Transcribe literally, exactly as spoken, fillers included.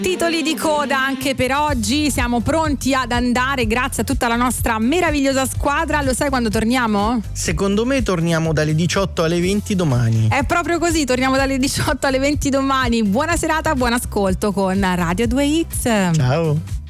Titoli di coda anche per oggi, siamo pronti ad andare grazie a tutta la nostra meravigliosa squadra. Lo sai quando torniamo? Secondo me torniamo dalle diciotto alle venti domani. È proprio così, torniamo dalle diciotto alle venti domani. Buona serata, buon ascolto con Radio due Hits. Ciao.